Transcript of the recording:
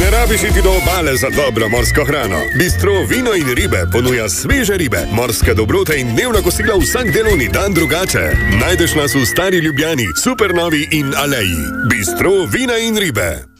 Ne rabiš iti do obale za dobro morsko hrano. Bistro Vino in ribe ponuja sveže ribe, morske dobrote in dnevna kosila vsak delovni dan drugače. Najdeš nas v Stari Ljubljani, Supernovi in Aleji. Bistro Vina in ribe.